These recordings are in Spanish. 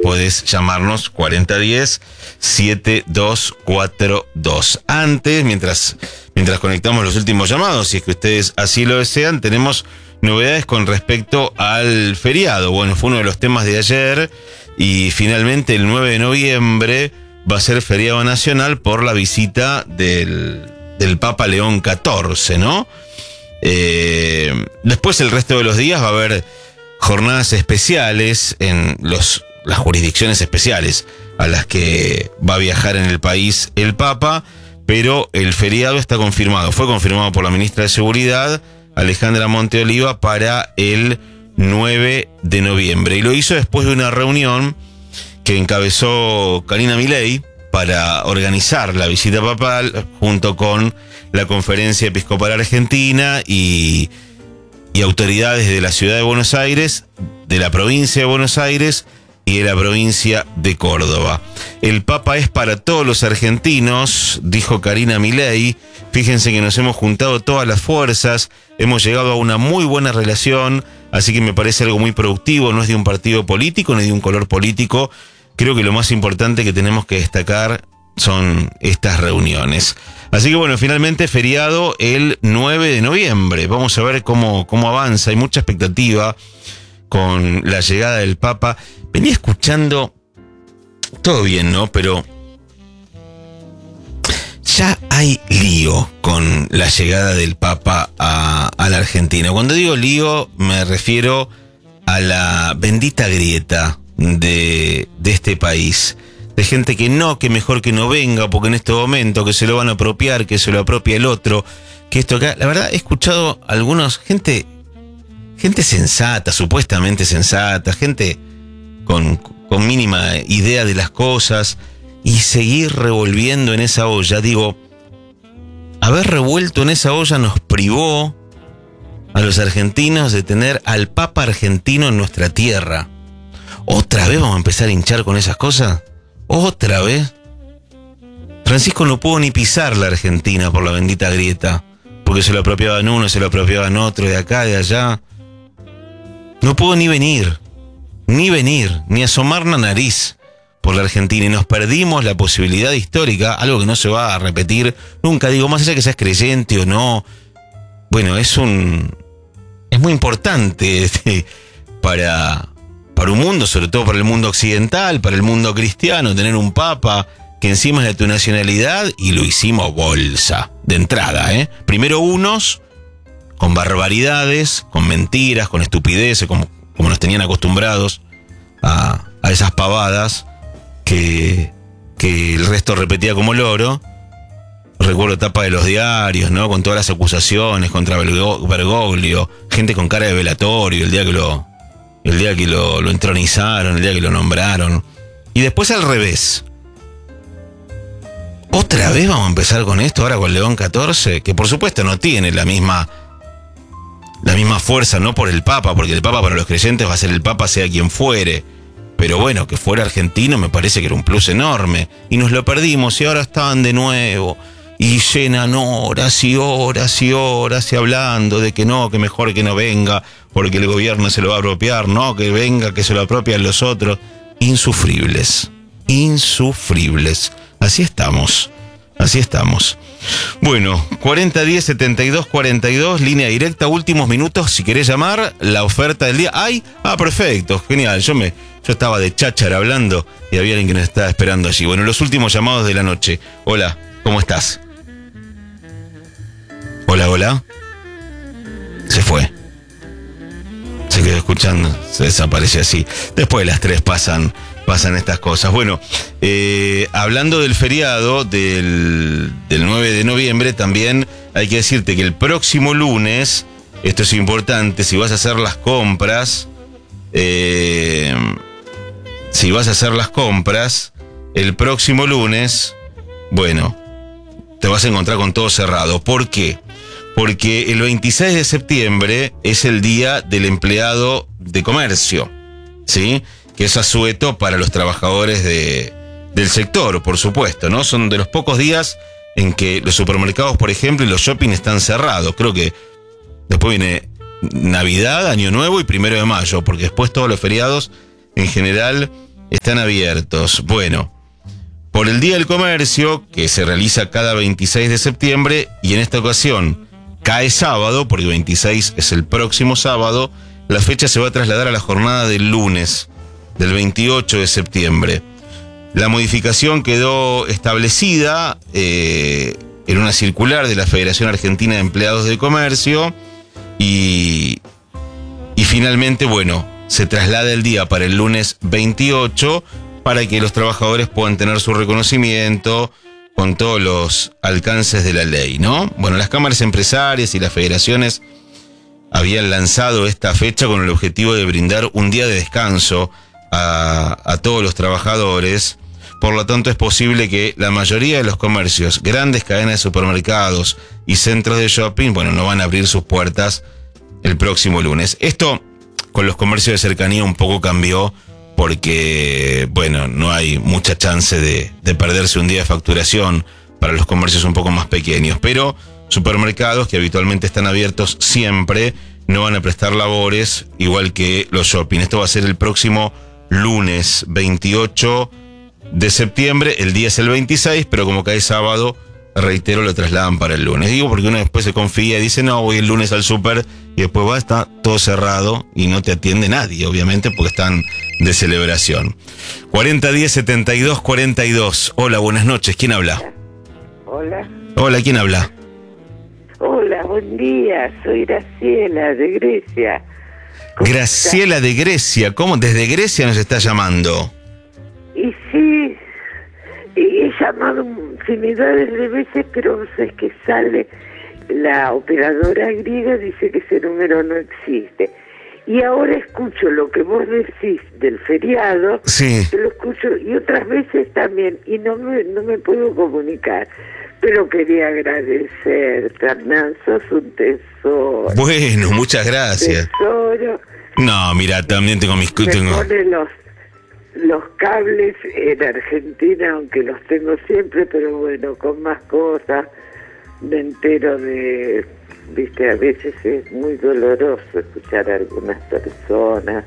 podés llamarnos 4010-7242. Antes, mientras conectamos los últimos llamados, si es que ustedes así lo desean, tenemos novedades con respecto al feriado. Bueno, fue uno de los temas de ayer y finalmente el 9 de noviembre va a ser feriado nacional por la visita del Papa León XIV, ¿no? Después el resto de los días va a haber jornadas especiales en las jurisdicciones especiales a las que va a viajar en el país el Papa, pero el feriado está confirmado, fue confirmado por la ministra de Seguridad, Alejandra Monteoliva, para el 9 de noviembre. Y lo hizo después de una reunión que encabezó Karina Milei para organizar la visita papal junto con la Conferencia Episcopal Argentina y autoridades de la ciudad de Buenos Aires, de la provincia de Buenos Aires y de la provincia de Córdoba. El Papa es para todos los argentinos, dijo Karina Milei. Fíjense que nos hemos juntado todas las fuerzas, hemos llegado a una muy buena relación, así que me parece algo muy productivo, no es de un partido político ni de un color político. Creo que lo más importante que tenemos que destacar son estas reuniones. Así que bueno, finalmente feriado el 9 de noviembre. Vamos a ver cómo avanza. Hay mucha expectativa con la llegada del Papa. Venía escuchando, todo bien, ¿no? Pero ya hay lío con la llegada del Papa a la Argentina. Cuando digo lío, me refiero a la bendita grieta de este país. De gente que mejor que no venga, porque en este momento que se lo van a apropiar, que se lo apropia el otro, que esto acá. La verdad, he escuchado a algunos, gente sensata, supuestamente sensata, gente con mínima idea de las cosas, y seguir revolviendo en esa olla. Digo, haber revuelto en esa olla nos privó a los argentinos de tener al Papa argentino en nuestra tierra. ¿Otra vez vamos a empezar a hinchar con esas cosas? ¿Otra vez? Francisco no pudo ni pisar la Argentina por la bendita grieta, porque se lo apropiaban uno, se lo apropiaban otro, de acá, de allá. No pudo ni venir, ni asomar la nariz por la Argentina, y nos perdimos la posibilidad histórica, algo que no se va a repetir nunca. Digo, más allá que seas creyente o no, bueno, es muy importante para un mundo, sobre todo para el mundo occidental, para el mundo cristiano, tener un Papa que encima es de tu nacionalidad, y lo hicimos bolsa, de entrada, ¿eh? Primero unos, con barbaridades, con mentiras, con estupideces, como nos tenían acostumbrados a esas pavadas que el resto repetía como loro. Recuerdo etapa de los diarios, ¿no? Con todas las acusaciones contra Bergoglio, gente con cara de velatorio, el día que lo entronizaron, el día que lo nombraron. Y después al revés. ¿Otra vez vamos a empezar con esto ahora con León XIV? Que por supuesto no tiene la misma fuerza, no por el Papa, porque el Papa para los creyentes va a ser el Papa sea quien fuere. Pero bueno, que fuera argentino me parece que era un plus enorme. Y nos lo perdimos y ahora estaban de nuevo. Y llenan horas y horas y horas y hablando de que mejor que no venga, porque el gobierno se lo va a apropiar, no, que venga, que se lo apropian los otros. Insufribles. Así estamos. Bueno, 4010-7242, línea directa, últimos minutos, si querés llamar, la oferta del día. ¡Ay! Perfecto, genial. Yo estaba de cháchara hablando y había alguien que nos estaba esperando allí. Bueno, los últimos llamados de la noche. Hola, ¿cómo estás? Hola. Se fue. Se quedó escuchando, se desaparece así. Después de las 3 pasan estas cosas. Bueno, hablando del feriado del 9 de noviembre, también hay que decirte que el próximo lunes, esto es importante, si vas a hacer las compras, el próximo lunes, bueno, te vas a encontrar con todo cerrado. ¿Por qué? Porque el 26 de septiembre es el Día del Empleado de Comercio, ¿sí? Que es asueto para los trabajadores del sector, por supuesto, ¿no? Son de los pocos días en que los supermercados, por ejemplo, y los shopping están cerrados. Creo que después viene Navidad, Año Nuevo y 1 de mayo, porque después todos los feriados, en general, están abiertos. Bueno, por el Día del Comercio, que se realiza cada 26 de septiembre, y en esta ocasión cae sábado, porque 26 es el próximo sábado, la fecha se va a trasladar a la jornada del lunes, del 28 de septiembre. La modificación quedó establecida en una circular de la Federación Argentina de Empleados de Comercio y finalmente, bueno, se traslada el día para el lunes 28 para que los trabajadores puedan tener su reconocimiento con todos los alcances de la ley, ¿no? Bueno, las cámaras empresarias y las federaciones habían lanzado esta fecha con el objetivo de brindar un día de descanso a todos los trabajadores. Por lo tanto, es posible que la mayoría de los comercios, grandes cadenas de supermercados y centros de shopping, bueno, no van a abrir sus puertas el próximo lunes. Esto con los comercios de cercanía un poco cambió porque, bueno, no hay mucha chance de perderse un día de facturación para los comercios un poco más pequeños. Pero supermercados que habitualmente están abiertos siempre no van a prestar labores, igual que los shopping. Esto va a ser el próximo lunes 28 de septiembre, el día es el 26, pero como cae sábado, reitero, lo trasladan para el lunes. Digo porque uno después se confía y dice, no, voy el lunes al súper, y después va, está todo cerrado y no te atiende nadie, obviamente, porque están de celebración. 4010-7242. Hola, buenas noches, ¿quién habla? Hola. Hola, ¿quién habla? Hola, buen día, soy Graciela de Grecia. Graciela de Grecia, ¿cómo? Desde Grecia nos está llamando. Y sí, he llamado infinidades de veces, pero es que sale la operadora griega, dice que ese número no existe. Y ahora escucho lo que vos decís del feriado, sí, lo escucho y otras veces también, y no me puedo comunicar. Pero quería agradecer, Hernán, sos un tesoro. Bueno, muchas gracias. Tesoro. No, mira, también tengo mis... Me pone los cables en Argentina, aunque los tengo siempre, pero bueno, con más cosas me entero de, viste, a veces es muy doloroso escuchar a algunas personas,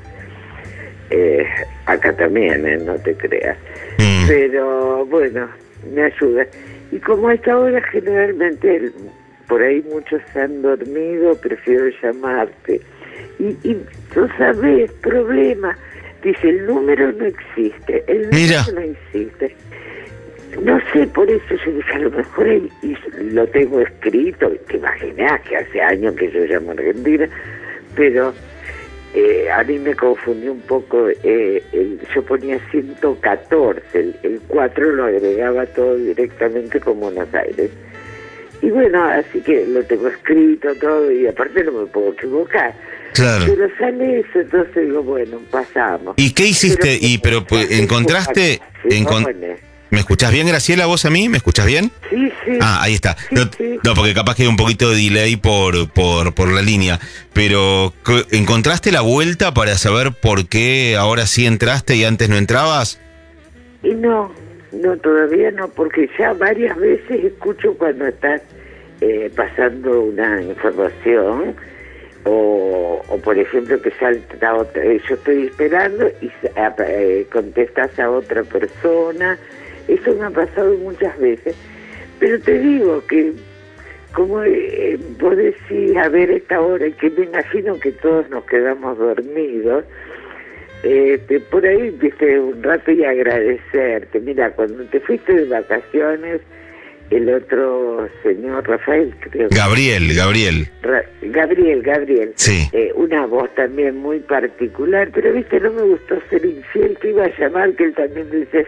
acá también, no te creas, pero bueno, me ayuda. Y como a esta hora generalmente por ahí muchos se han dormido, prefiero llamarte. Y tú sabes, problema. Dice, el número no existe, el número no existe. No sé, por eso yo dije, a lo mejor y lo tengo escrito, te imaginas que hace años que yo llamo a Argentina, pero a mí me confundió un poco, yo ponía 114, el 4 lo agregaba todo directamente con Buenos Aires. Y bueno, así que lo tengo escrito todo y aparte no me puedo equivocar. Claro. Pero sale eso, entonces digo, bueno, pasamos. ¿Y qué hiciste? Pero encontraste... ¿Me escuchás bien, Graciela, vos a mí? ¿Me escuchás bien? Sí, sí. Ah, ahí está. Sí, sí. No, porque capaz que hay un poquito de delay por la línea. Pero, ¿encontraste la vuelta para saber por qué ahora sí entraste y antes no entrabas? Y no, todavía no, porque ya varias veces escucho cuando estás pasando una información... O por ejemplo que salta otra, yo estoy esperando y contestas a otra persona. Eso me ha pasado muchas veces, pero te digo que como vos decís, a ver esta hora, que me imagino que todos nos quedamos dormidos, por ahí viste un rato y agradecerte. Mira, cuando te fuiste de vacaciones, el otro señor, Rafael, creo. Gabriel. Gabriel. Sí. Una voz también muy particular, pero viste, no me gustó ser infiel, que iba a llamar, que él también dice,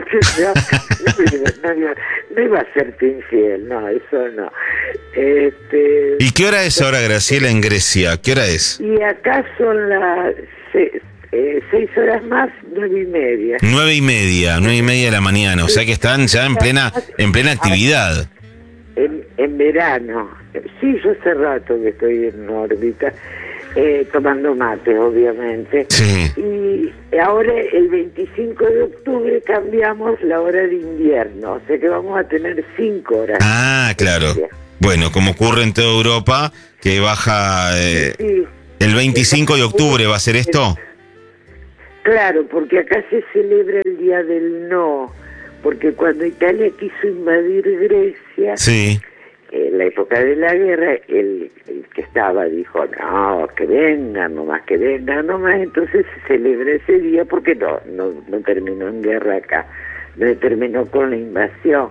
no iba a serte infiel, no, eso no. ¿Y qué hora es ahora, Graciela, en Grecia? ¿Qué hora es? Y acá son las 6 horas más, 9:30. 9:30 de la mañana, o sea que están ya en plena actividad. En verano. Sí, yo hace rato que estoy en órbita, tomando mate, obviamente. Sí. Y ahora, el 25 de octubre, cambiamos la hora de invierno, o sea que vamos a tener 5 horas. Ah, claro. Bueno, como ocurre en toda Europa, que baja... Sí. ¿El 25 de octubre va a ser esto? Claro, porque acá se celebra el Día del No, porque cuando Italia quiso invadir Grecia, Sí. en la época de la guerra, el que estaba dijo, no, que vengan nomás, entonces se celebra ese día porque no terminó en guerra acá, no terminó con la invasión.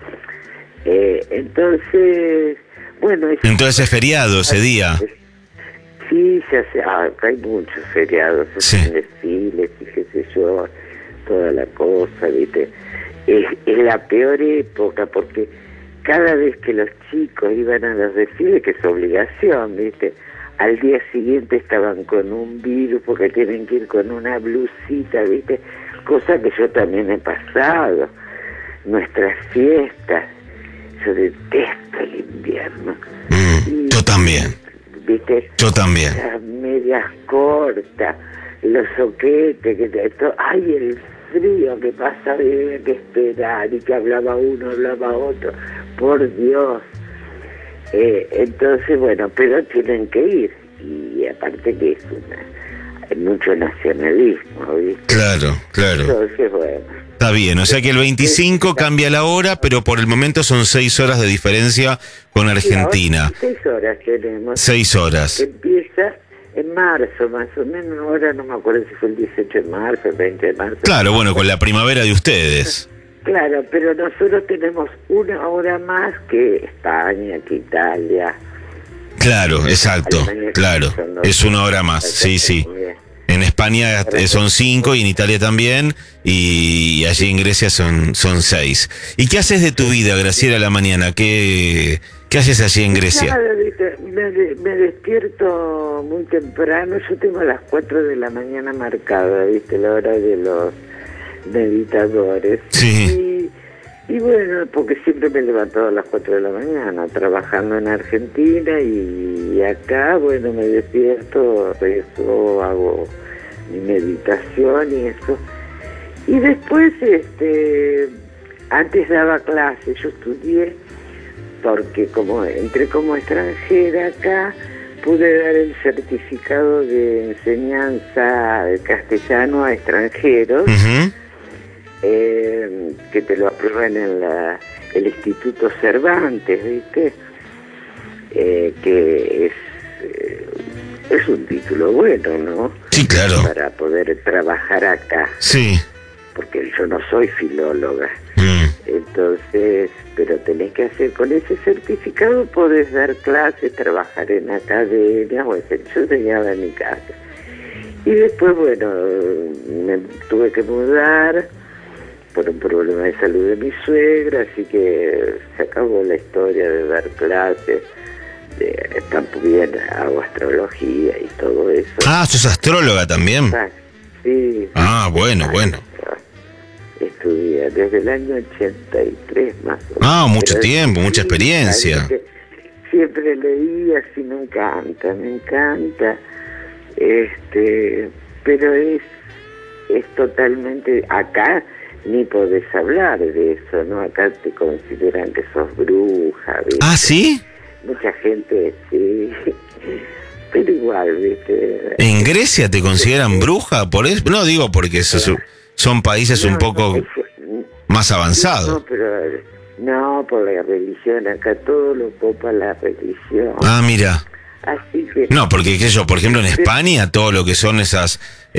Entonces, bueno... Entonces es feriado ese día. Sí, se hace, acá hay muchos feriados, Sí. desfiles y qué sé yo, toda la cosa, ¿viste? Es la peor época porque cada vez que los chicos iban a los desfiles, que es obligación, ¿viste? Al día siguiente estaban con un virus porque tienen que ir con una blusita, ¿viste? Cosa que yo también he pasado. Nuestras fiestas, yo detesto el invierno. Yo también. ¿Viste? Yo también. Las medias cortas, los soquetes, ay, el frío que pasa, había que esperar, y que hablaba uno, hablaba otro, por Dios. Entonces, bueno, pero tienen que ir, y aparte que hay mucho nacionalismo, ¿viste? Claro. Entonces, bueno. Está bien, o sea que el 25 cambia la hora, pero por el momento son 6 horas de diferencia con Argentina. 6 horas tenemos. 6 horas. Empieza en marzo, más o menos, ahora no me acuerdo si fue el 18 de marzo, el 20 de marzo. Claro, bueno, con la primavera de ustedes. Claro, pero nosotros tenemos una hora más que España, que Italia. Claro, exacto, Alemania, claro. son 2. Es una hora más, sí. En España son 5 y en Italia también, y allí en Grecia son 6. ¿Y qué haces de tu vida, Graciela, a la mañana? ¿Qué haces allí en Grecia? Nada, ¿viste? Me despierto muy temprano, yo tengo a las 4 de la mañana marcada, ¿viste? La hora de los meditadores. Sí. Y bueno, porque siempre me he levantado a las 4 de la mañana, trabajando en Argentina, y acá, bueno, me despierto, rezo, hago mi meditación y eso. Y después, antes daba clases, yo estudié, porque como entré como extranjera acá, pude dar el certificado de enseñanza de castellano a extranjeros. Uh-huh. Que te lo aprueban en el Instituto Cervantes, ¿viste? Que es un título bueno, ¿no? Sí, claro. Para poder trabajar acá. Sí. Porque yo no soy filóloga. Entonces, pero tenés que hacer con ese certificado, podés dar clases, trabajar en academias, o sea, yo enseñaba en mi casa. Y después, bueno, me tuve que mudar por un problema de salud de mi suegra, así que se acabó la historia de dar clases, también hago astrología y todo eso. Ah, ¿sos astróloga también? Sí. Bueno. Estudié desde el año 83 más o menos. Ah, mucho tiempo, mucha experiencia. Siempre leía, sí, me encanta. Pero es totalmente acá. Ni podés hablar de eso, ¿no? Acá te consideran que sos bruja, ¿viste? ¿Ah, sí? Mucha gente, sí. Pero igual, ¿viste? ¿En Grecia te consideran bruja? Por eso, no digo porque son países un poco más avanzados. No, por la religión. Acá todo lo copa la religión. Ah, mira. Así que... No, porque por ejemplo en España todo lo que son esas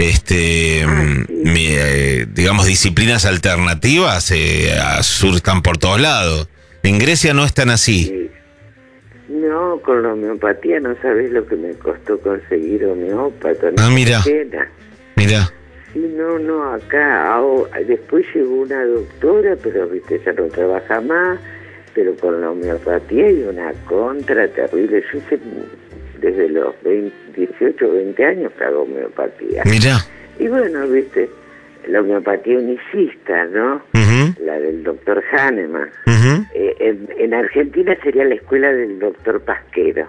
digamos disciplinas alternativas surcan por todos lados. En Grecia no es tan así. Sí. No, con la homeopatía no sabes lo que me costó conseguir homeópata. Ah, mira. Mira. Sí, no, acá. Después llegó una doctora, pero viste, ya no trabaja más, pero con la homeopatía hay una contra terrible. Yo hice desde los 18 o 20 años que hago homeopatía. Mira. Y bueno, viste, la homeopatía unicista, ¿no? Uh-huh. La del doctor Hahnemann. Uh-huh. En Argentina sería la escuela del doctor Pasquero.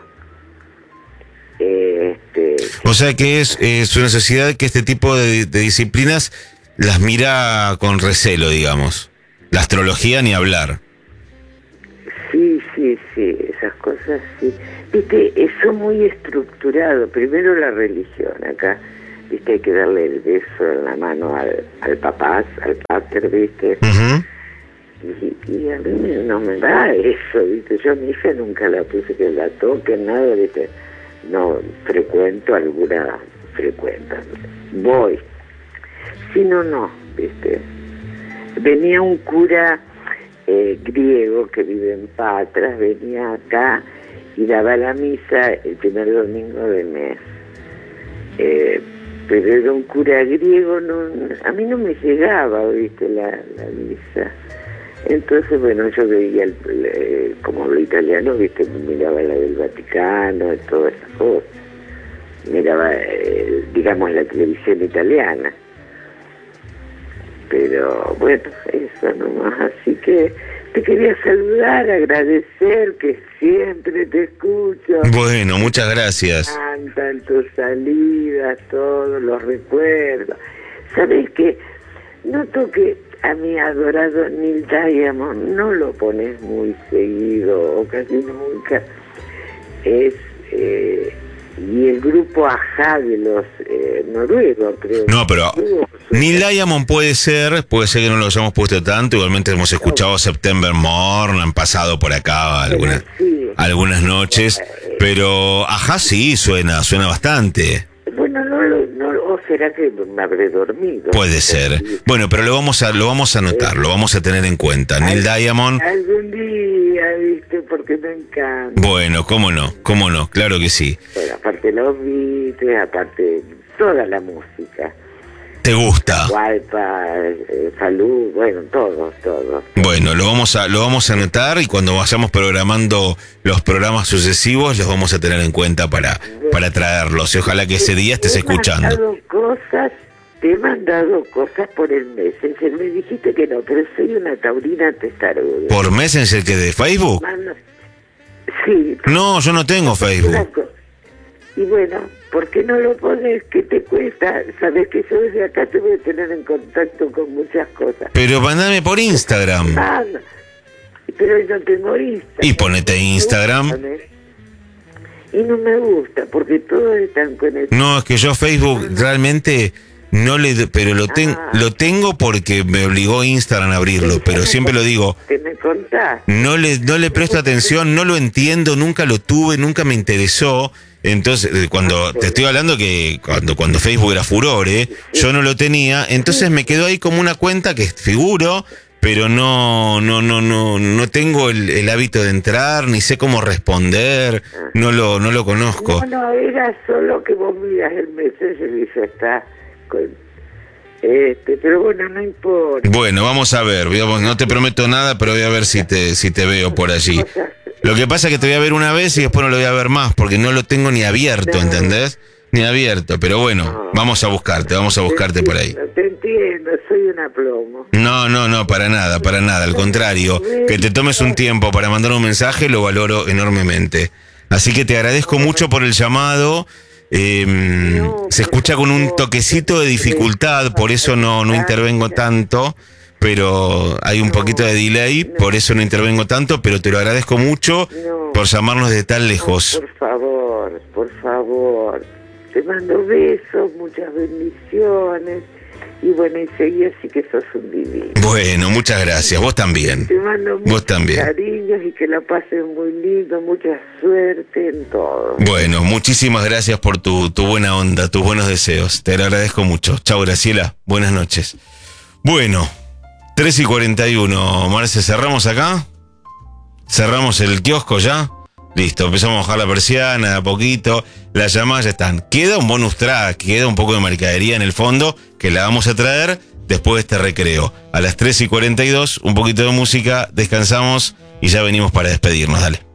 O sea que es una sociedad que este tipo de disciplinas las mira con recelo, digamos. La astrología ni hablar. Sí, esas cosas sí. Viste, son muy estructurado. Primero la religión acá. viste, hay que darle el beso en la mano al papá, al pater, viste. Uh-huh. Y a mí no me da eso, viste. Yo a mi hija nunca la puse que la toque, nada, viste. No, voy. Si no, viste. Venía un cura griego que vive en Patras, venía acá y daba la misa el primer domingo del mes. Pero era un cura griego, a mí no me llegaba, viste, la misa. Entonces, bueno, yo veía, como hablo italiano, viste, miraba la del Vaticano y todas esas cosas. Miraba, digamos, la televisión italiana. Pero, bueno, eso nomás. Así que te quería saludar, agradecer que siempre te escucho. Bueno, muchas gracias. Cantan tus salidas, todos los recuerdos. ¿Sabés qué? Noto que a mi adorado Neil Diamond no lo pones muy seguido, o casi nunca. Y el grupo Ajá de los noruegos, creo. No, pero Neil Diamond puede ser que no lo hayamos puesto tanto. Igualmente hemos escuchado September Morn, han pasado por acá algunas noches. Pero Ajá sí, suena bastante. Bueno, o será que me habré dormido. Puede ser. Bueno, pero lo vamos a anotar, lo vamos a tener en cuenta. Neil Diamond. Algún día, viste, porque me encanta. Bueno, cómo no, claro que sí. Bueno, aparte los Beatles, aparte toda la música. ¿Te gusta? Guaypa, Salud, bueno, todo. Bueno, lo vamos a anotar y cuando vayamos programando los programas sucesivos los vamos a tener en cuenta para traerlos y ojalá que ese día estés escuchando. Te he mandado cosas por el Messenger, me dijiste que no, pero soy una taurina testaruda. ¿Por Messenger que de Facebook? Sí. No, yo no tengo Facebook. Y bueno, ¿por qué no lo pones? ¿Qué te cuesta? Sabes que yo desde acá te voy a tener en contacto con muchas cosas. Pero mandame por Instagram. No, pero yo no tengo Instagram. Y ponete Instagram. Y no me gusta, porque todos están conectados. No, es que yo Facebook realmente no pero lo tengo porque me obligó Instagram a abrirlo, pero siempre lo digo. Me contás. No le presto atención, no lo entiendo, nunca lo tuve, nunca me interesó. Entonces, cuando te estoy hablando que cuando Facebook era furor, yo no lo tenía, entonces me quedó ahí como una cuenta que figuro, pero no tengo el hábito de entrar, ni sé cómo responder, no lo conozco. No, era solo que vos miras el Messenger y ya está. Pero bueno, no importa. Bueno, vamos a ver, no te prometo nada, pero voy a ver si te veo por allí. Lo que pasa es que te voy a ver una vez y después no lo voy a ver más, porque no lo tengo ni abierto, ¿entendés? Ni abierto, pero bueno, vamos a buscarte por ahí. Te entiendo, soy una plomo. No, para nada, al contrario, que te tomes un tiempo para mandar un mensaje lo valoro enormemente. Así que te agradezco mucho por el llamado. Se escucha con un toquecito de dificultad, por eso no intervengo tanto. Pero hay un poquito de delay, por eso no intervengo tanto, pero te lo agradezco mucho por llamarnos de tan lejos. Por favor, te mando besos, muchas bendiciones, y bueno, y seguí así que sos un divino. Bueno, muchas gracias, vos también. Te mando muchos cariños y que la pasen muy lindo, mucha suerte en todo. Bueno, muchísimas gracias por tu buena onda, tus buenos deseos, te lo agradezco mucho. Chau, Graciela, buenas noches. Bueno, 3:41, Marce, ¿cerramos acá? ¿Cerramos el kiosco ya? Listo, empezamos a bajar la persiana de a poquito, las llamadas ya están. Queda un bonus track, queda un poco de mercadería en el fondo, que la vamos a traer después de este recreo. A las 3:42, un poquito de música, descansamos y ya venimos para despedirnos, dale.